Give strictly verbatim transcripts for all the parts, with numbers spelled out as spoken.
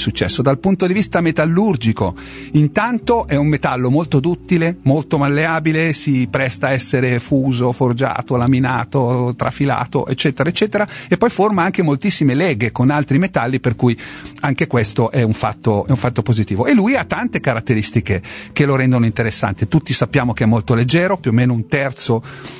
successo? Dal punto di vista metallurgico, intanto è un metallo molto duttile, molto malleabile, si presta a essere fuso, forgiato, laminato, trafilato, eccetera, eccetera, e poi forma anche moltissime leghe con altri metalli, per cui anche questo è un fatto, è un fatto positivo. E lui ha tante caratteristiche che lo rendono interessante. Tutti sappiamo che è molto leggero, più o meno un terzo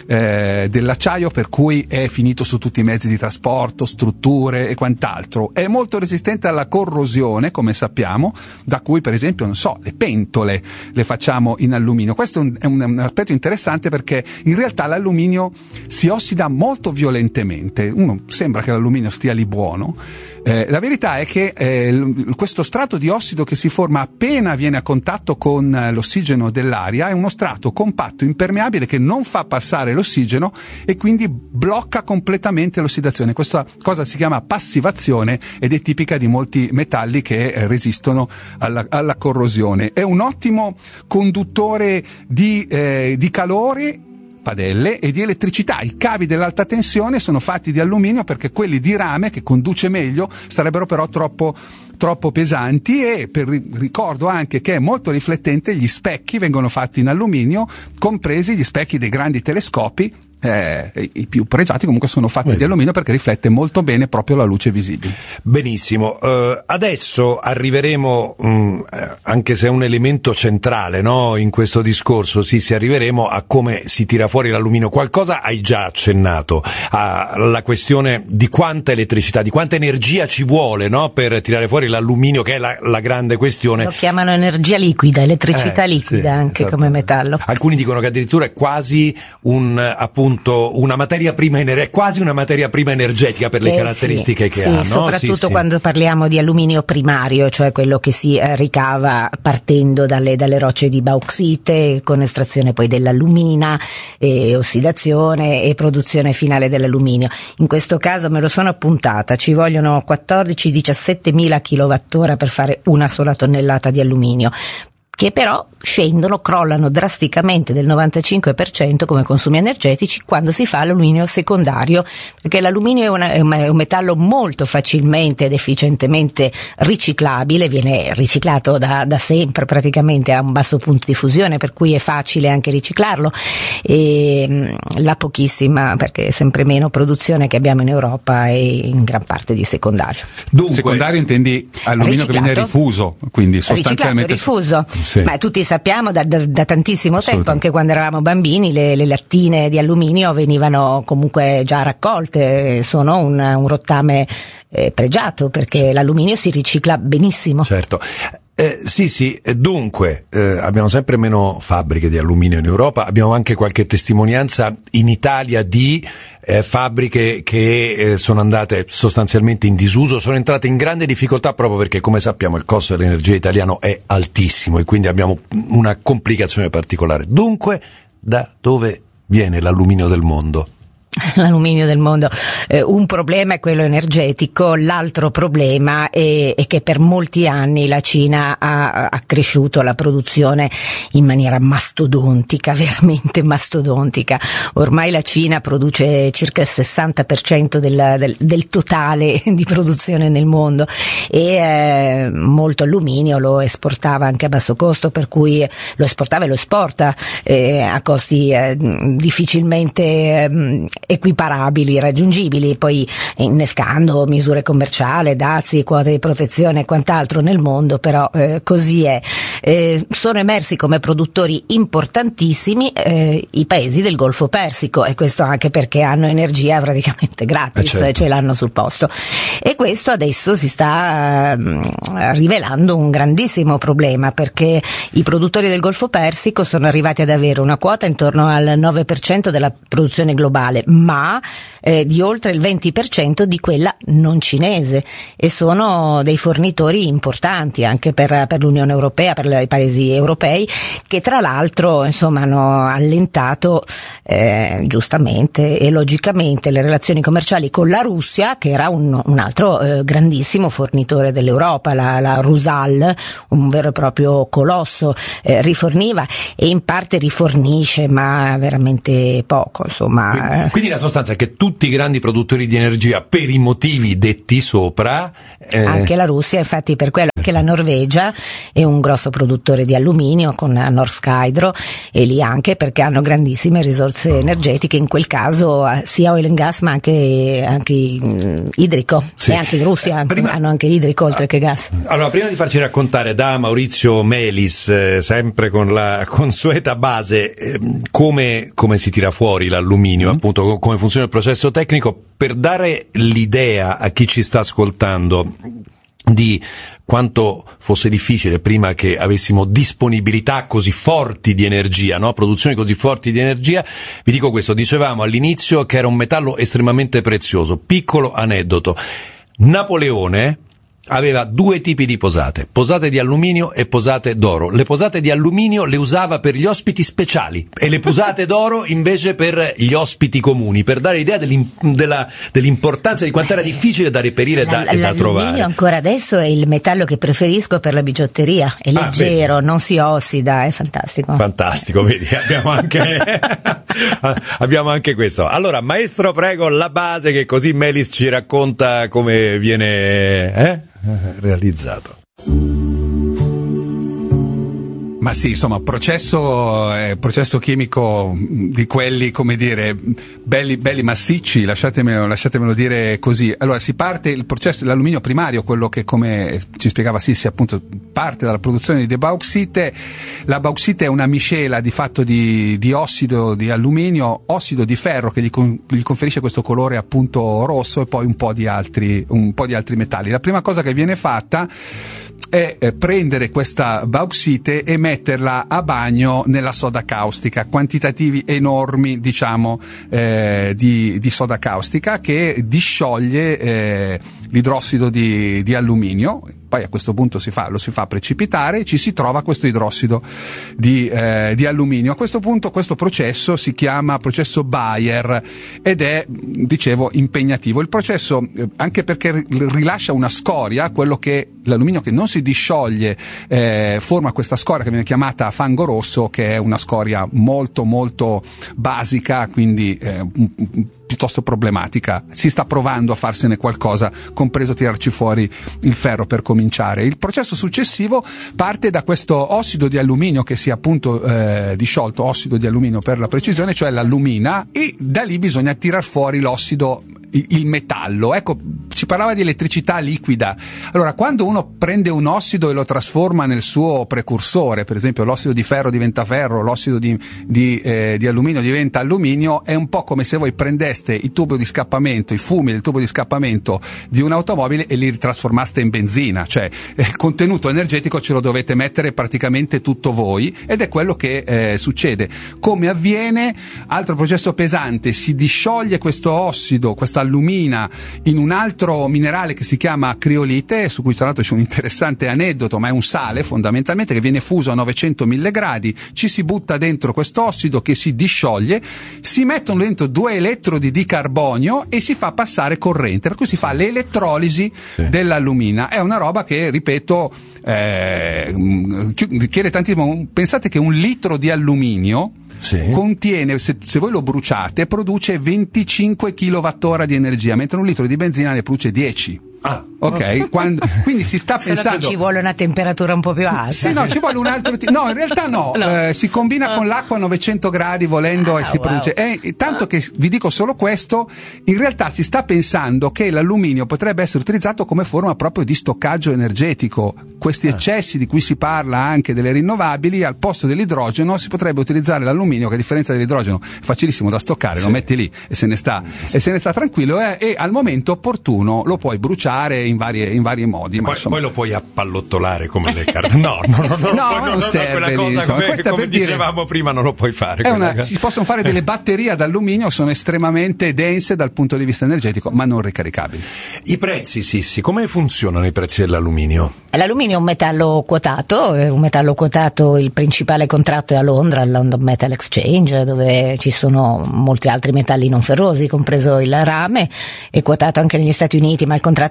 eh, dell'acciaio, per cui è finito su tutti i mezzi di trasporto, strutture e quant'altro. È molto resistente alla corrosione, come sappiamo, da cui per esempio, non so, le pentole le facciamo in alluminio. Questo è un, è un, è un aspetto interessante, perché in realtà l'alluminio si ossida molto violentemente. Uno sembra che l'alluminio stia lì buono. Eh, la verità è che eh, questo strato di ossido che si forma appena viene a contatto con eh, l'ossigeno dell'aria è uno strato compatto, impermeabile, che non fa passare l'ossigeno e quindi blocca completamente l'ossidazione. Questa cosa si chiama passivazione ed è tipica di molti metalli che eh, resistono alla, alla corrosione. È un ottimo conduttore di, eh, di calore, padelle, e di elettricità. I cavi dell'alta tensione sono fatti di alluminio, perché quelli di rame, che conduce meglio, sarebbero però troppo troppo pesanti. E per ricordo anche che è molto riflettente, gli specchi vengono fatti in alluminio, compresi gli specchi dei grandi telescopi. Eh, i più pregiati comunque sono fatti Vedi. di alluminio, perché riflette molto bene proprio la luce visibile. Benissimo, uh, adesso arriveremo, um, anche se è un elemento centrale, no, in questo discorso, sì, si arriveremo a come si tira fuori l'alluminio. Qualcosa hai già accennato, alla questione di quanta elettricità, di quanta energia ci vuole, no, per tirare fuori l'alluminio, che è la, la grande questione. Lo chiamano energia liquida, elettricità eh, liquida, sì, anche esatto. come metallo. Alcuni dicono che addirittura è quasi un, appunto, una materia prima ener- quasi una materia prima energetica per le eh, caratteristiche sì, che sì, ha, no? soprattutto sì, quando sì. parliamo di alluminio primario, cioè quello che si eh, ricava partendo dalle, dalle rocce di bauxite, con estrazione poi dell'allumina, e ossidazione e produzione finale dell'alluminio. In questo caso me lo sono appuntata, ci vogliono quattordici diciassette mila kilowattora per fare una sola tonnellata di alluminio, che però scendono, crollano drasticamente del novantacinque per cento come consumi energetici quando si fa l'alluminio secondario, perché l'alluminio è, una, è un metallo molto facilmente ed efficientemente riciclabile, viene riciclato da, da sempre praticamente, a un basso punto di fusione, per cui è facile anche riciclarlo, e la pochissima, perché è sempre meno, produzione che abbiamo in Europa è in gran parte di secondario. Dunque, secondario intendi alluminio riciclato, che viene rifuso, quindi sostanzialmente rifuso. Sì. Ma tutti sappiamo da, da, da tantissimo tempo, anche quando eravamo bambini, le, le lattine di alluminio venivano comunque già raccolte, sono un, un rottame eh, pregiato, perché sì. l'alluminio si ricicla benissimo. Certo. Eh, sì, sì, dunque eh, abbiamo sempre meno fabbriche di alluminio in Europa, abbiamo anche qualche testimonianza in Italia di eh, fabbriche che eh, sono andate sostanzialmente in disuso, sono entrate in grande difficoltà proprio perché, come sappiamo, il costo dell'energia italiano è altissimo e quindi abbiamo una complicazione particolare. Dunque, da dove viene l'alluminio del mondo? L'alluminio del mondo, eh, un problema è quello energetico, l'altro problema è, è che per molti anni la Cina ha, ha cresciuto la produzione in maniera mastodontica, veramente mastodontica. Ormai la Cina produce circa il sessanta per cento del, del, del totale di produzione nel mondo, e eh, molto alluminio lo esportava anche a basso costo, per cui lo esportava e lo esporta eh, a costi eh, difficilmente eh, equiparabili, raggiungibili, poi innescando misure commerciali, dazi, quote di protezione e quant'altro nel mondo, però eh, così è. Eh, sono emersi come produttori importantissimi eh, i paesi del Golfo Persico, e questo anche perché hanno energia praticamente gratis, eh certo. ce l'hanno sul posto, e questo adesso si sta eh, rivelando un grandissimo problema, perché i produttori del Golfo Persico sono arrivati ad avere una quota intorno al nove per cento della produzione globale, ma eh, di oltre il venti per cento di quella non cinese, e sono dei fornitori importanti anche per, per l'Unione Europea, per i paesi europei, che tra l'altro insomma hanno allentato eh, giustamente e logicamente le relazioni commerciali con la Russia, che era un, un altro eh, grandissimo fornitore dell'Europa, la, la Rusal, un vero e proprio colosso, eh, riforniva e in parte rifornisce, ma veramente poco, insomma. Quindi, Quindi la sostanza è che tutti i grandi produttori di energia, per i motivi detti sopra, eh... anche la Russia, infatti per quello che la Norvegia è un grosso produttore di alluminio con Norsk Hydro, e lì anche perché hanno grandissime risorse energetiche, in quel caso sia oil and gas ma anche, anche mh, idrico, sì. E anche in Russia prima... hanno anche idrico oltre che gas. Allora, prima di farci raccontare da Maurizio Melis, eh, sempre con la consueta base, eh, come, come si tira fuori l'alluminio, mm. appunto co- come funziona il processo tecnico, per dare l'idea a chi ci sta ascoltando di quanto fosse difficile prima che avessimo disponibilità così forti di energia, no? Produzioni così forti di energia. Vi dico questo, dicevamo all'inizio che era un metallo estremamente prezioso. Piccolo aneddoto: Napoleone aveva due tipi di posate, posate di alluminio e posate d'oro. Le posate di alluminio le usava per gli ospiti speciali e le posate d'oro invece per gli ospiti comuni, per dare idea della, dell'importanza di quanto era difficile da reperire da, e da trovare. L'alluminio ancora adesso è il metallo che preferisco per la bigiotteria, è leggero, ah, non si ossida, è fantastico. Fantastico, vedi, abbiamo anche abbiamo anche questo. Allora, maestro, prego, la base, che così Melis ci racconta come viene eh? realizzato. Ma sì, insomma, processo, eh, processo chimico di quelli, come dire, belli, belli massicci, lasciatemelo, lasciatemelo dire così. Allora, si parte, il processo dell'alluminio primario, quello che, come ci spiegava Sissi, appunto, parte dalla produzione di bauxite. La bauxite è una miscela di fatto di, di ossido di alluminio, ossido di ferro, che gli, con, gli conferisce questo colore appunto rosso, e poi un po' di altri, un po' di altri metalli. La prima cosa che viene fatta è prendere questa bauxite e metterla a bagno nella soda caustica, quantitativi enormi, diciamo, eh, di, di soda caustica, che discioglie eh, l'idrossido di, di alluminio. Poi a questo punto si fa, lo si fa precipitare e ci si trova questo idrossido di, eh, di alluminio. A questo punto questo processo si chiama processo Bayer ed è, dicevo, impegnativo. Il processo, eh, anche perché rilascia una scoria, quello che l'alluminio che non si discioglie eh, forma questa scoria che viene chiamata fango rosso, che è una scoria molto molto basica, quindi eh, piuttosto problematica. Si sta provando a farsene qualcosa, compreso tirarci fuori il ferro per cominciare. Il processo successivo parte da questo ossido di alluminio che si è appunto eh, disciolto, ossido di alluminio per la precisione, cioè l'allumina, e da lì bisogna tirar fuori l'ossido, il metallo. Ecco, ci parlava di elettricità liquida. Allora, quando uno prende un ossido e lo trasforma nel suo precursore, per esempio l'ossido di ferro diventa ferro, l'ossido di, di, eh, di alluminio diventa alluminio, è un po' come se voi prendeste il tubo di scappamento, i fumi del tubo di scappamento di un'automobile e li trasformaste in benzina, cioè eh, il contenuto energetico ce lo dovete mettere praticamente tutto voi, ed è quello che eh, succede. Come avviene? Altro processo pesante: si discioglie questo ossido, questa allumina, in un altro minerale che si chiama criolite, su cui tra l'altro c'è un interessante aneddoto, ma è un sale fondamentalmente che viene fuso a novecento-mille gradi, ci si butta dentro questo ossido che si discioglie, si mettono dentro due elettrodi di carbonio e si fa passare corrente, per cui si fa l'elettrolisi sì. dell'allumina. È una roba che, ripeto, eh, richiede tantissimo. Pensate che un litro di alluminio Sì. contiene, se, se voi lo bruciate, produce venticinque kilowattora di energia, mentre un litro di benzina ne produce dieci. Ah, ok. Quando, quindi si sta Solo pensando. Che ci vuole una temperatura un po' più alta. Sì, no, ci vuole un altro tipo. No, in realtà no. no. Eh, si combina ah. con l'acqua a novecento gradi volendo ah, e si wow. produce. E tanto che vi dico solo questo: in realtà si sta pensando che l'alluminio potrebbe essere utilizzato come forma proprio di stoccaggio energetico. Questi eccessi di cui si parla anche delle rinnovabili, al posto dell'idrogeno si potrebbe utilizzare l'alluminio, che a differenza dell'idrogeno è facilissimo da stoccare, sì. lo metti lì e se ne sta, sì. e se ne sta tranquillo, e, e al momento opportuno lo puoi bruciare in varie, in vari modi. Ma poi, insomma... poi lo puoi appallottolare come le carte. No, no, no, no, no, no, no, non no, serve quella lì, cosa insomma, come, che, come dicevamo dire, prima non lo puoi fare. Una, si possono fare delle batterie d'alluminio, sono estremamente dense dal punto di vista energetico, ma non ricaricabili. I prezzi, sì, sì, come funzionano i prezzi dell'alluminio? L'alluminio è un metallo quotato, è un metallo quotato, il principale contratto è a Londra, al London Metal Exchange, dove ci sono molti altri metalli non ferrosi, compreso il rame, è quotato anche negli Stati Uniti, ma il contratto di riferimento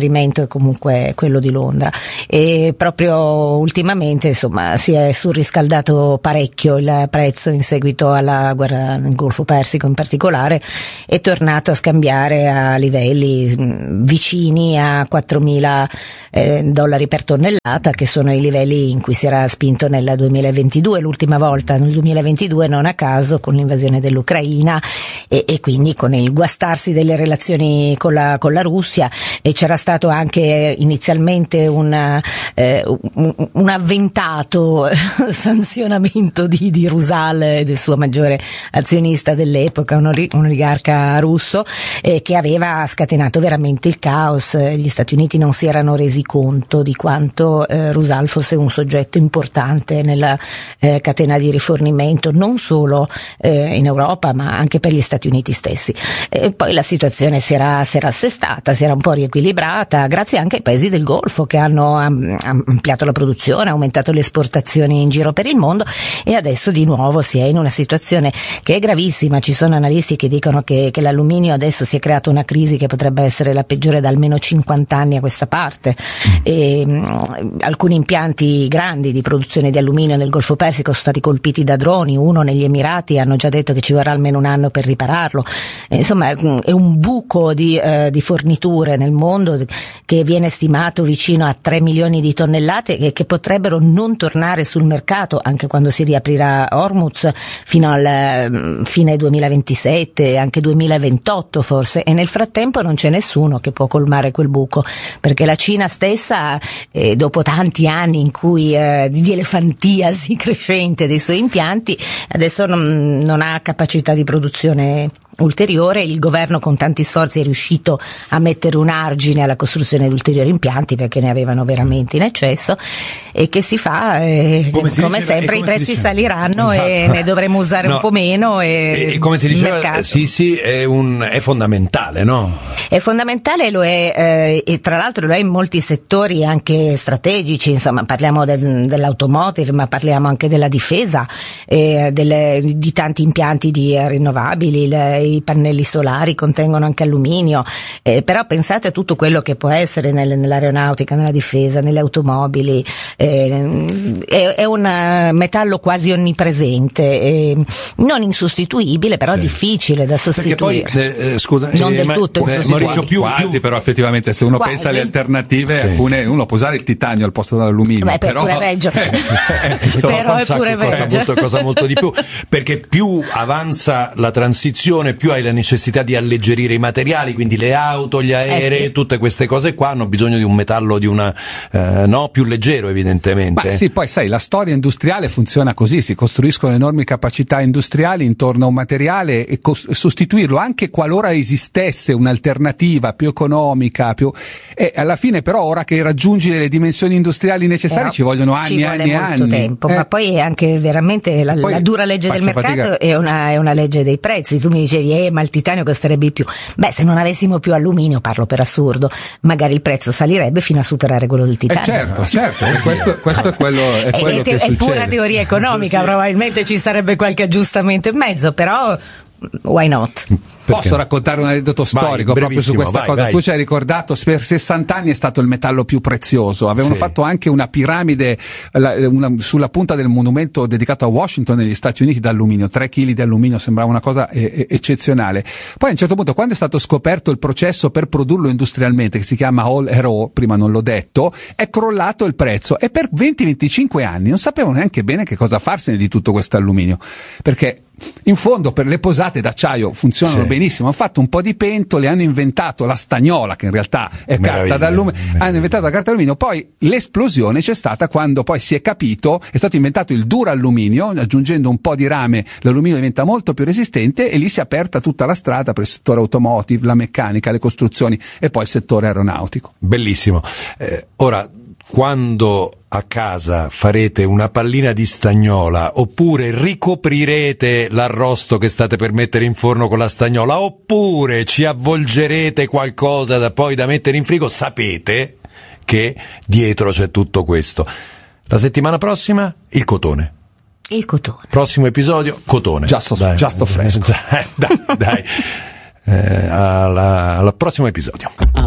riferimento è comunque quello di Londra, e proprio ultimamente insomma si è surriscaldato parecchio il prezzo in seguito alla guerra nel Golfo Persico in particolare, è tornato a scambiare a livelli vicini a quattromila eh, dollari per tonnellata, che sono i livelli in cui si era spinto nel duemilaventidue, l'ultima volta nel duemilaventidue, non a caso con l'invasione dell'Ucraina e, e quindi con il guastarsi delle relazioni con la, con la Russia, e c'era stato anche inizialmente un, eh, un, un avventato sanzionamento di, di Rusal, del suo maggiore azionista dell'epoca, un, un oligarca russo, eh, che aveva scatenato veramente il caos. Gli Stati Uniti non si erano resi conto di quanto eh, Rusal fosse un soggetto importante nella eh, catena di rifornimento, non solo eh, in Europa ma anche per gli Stati Uniti stessi. E poi la situazione si era, si era assestata, si era un po' riequilibrata grazie anche ai paesi del Golfo che hanno am, ampliato la produzione, aumentato le esportazioni in giro per il mondo, e adesso di nuovo si è in una situazione che è gravissima. Ci sono analisti che dicono che, che l'alluminio adesso si è creata una crisi che potrebbe essere la peggiore da almeno cinquanta anni a questa parte, e mh, alcuni impianti grandi di produzione di alluminio nel Golfo Persico sono stati colpiti da droni, uno negli Emirati, hanno già detto che ci vorrà almeno un anno per ripararlo. E, insomma è un buco di, eh, di forniture nel mondo che viene stimato vicino a tre milioni di tonnellate e che potrebbero non tornare sul mercato anche quando si riaprirà Hormuz fino al fine duemilaventisette, anche duemilaventotto forse, e nel frattempo non c'è nessuno che può colmare quel buco, perché la Cina stessa eh, dopo tanti anni in cui eh, di elefantiasi crescente dei suoi impianti adesso non, non ha capacità di produzione ulteriore. Il governo con tanti sforzi è riuscito a mettere un argine alla costruzione di ulteriori impianti perché ne avevano veramente in eccesso, e che si fa eh, come, si come diceva, sempre come i prezzi saliranno, esatto, e ne dovremo usare no. un po' meno, e, e come si diceva sì sì è, un, è fondamentale, no? È fondamentale, lo è, eh, e tra l'altro lo è in molti settori anche strategici, insomma parliamo del, dell'automotive, ma parliamo anche della difesa, eh, delle, di tanti impianti di eh, rinnovabili, le, i pannelli solari contengono anche alluminio, eh, però pensate a tutto quello che può essere nel, nell'aeronautica, nella difesa, nelle automobili, eh, è, è un metallo quasi onnipresente, eh, non insostituibile, però sì, difficile da sostituire. Perché poi, eh, scusa, non eh, del ma, tutto eh, Maurizio, più, quasi, più, però effettivamente se uno quasi. pensa alle alternative, sì, alcune, uno può usare il titanio al posto dell'alluminio. Beh, però pure peggio. però è pure costa molto, costa molto di più, perché più avanza la transizione, più hai la necessità di alleggerire i materiali, quindi le auto, gli aerei, eh sì, tutte queste cose qua hanno bisogno di un metallo di una eh, no più leggero, evidentemente. Ma sì, poi sai, la storia industriale funziona così, si costruiscono enormi capacità industriali intorno a un materiale e cos- sostituirlo anche qualora esistesse un'alternativa più economica, più e alla fine però ora che raggiungi le dimensioni industriali necessarie però ci vogliono anni e anni e anni. Tempo, eh. Ma poi è anche veramente la, la dura legge del mercato è una, è una legge dei prezzi. Tu mi dicevi eh ma il titanio costerebbe di più. Beh, se non avessimo più alluminio, parlo per assurdo, magari il prezzo salirebbe fino a superare quello del titanio. Eh certo, certo, e questo, questo è quello, è quello è, che è succede. È pura teoria economica, sì, probabilmente ci sarebbe qualche aggiustamento in mezzo, però why not? Posso raccontare un aneddoto storico vai, proprio su questa vai, cosa? Vai. Tu ci hai ricordato, per sessanta anni è stato il metallo più prezioso. Avevano sì. fatto anche una piramide la, una, sulla punta del monumento dedicato a Washington negli Stati Uniti d'alluminio. Tre chili di alluminio sembrava una cosa e, e, eccezionale. Poi a un certo punto, quando è stato scoperto il processo per produrlo industrialmente, che si chiama Hall and Row, prima non l'ho detto, è crollato il prezzo e per venti venticinque anni non sapevano neanche bene che cosa farsene di tutto questo alluminio, perché in fondo per le posate d'acciaio funzionano sì. benissimo. Hanno fatto un po' di pentole, hanno inventato la stagnola, che in realtà è meraviglia, carta d'alluminio, meraviglia. hanno inventato la carta d'alluminio. Poi l'esplosione c'è stata quando poi si è capito, è stato inventato il duralluminio, aggiungendo un po' di rame l'alluminio diventa molto più resistente, e lì si è aperta tutta la strada per il settore automotive, la meccanica, le costruzioni e poi il settore aeronautico. Bellissimo. Eh, ora, quando a casa farete una pallina di stagnola, oppure ricoprirete l'arrosto che state per mettere in forno con la stagnola, oppure ci avvolgerete qualcosa da poi da mettere in frigo, sapete che dietro c'è tutto questo. La settimana prossima il cotone. Il cotone. Prossimo episodio cotone. Giusto, giusto fresco. dai, dai. Eh, alla, al prossimo episodio.